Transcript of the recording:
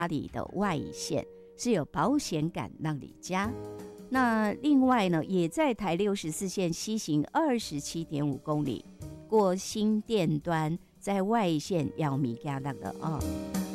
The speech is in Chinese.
里的外线，是有保险杆让你加。那另外呢，也在台64线西行27.5公里，过新店端在外线要米加那个哦。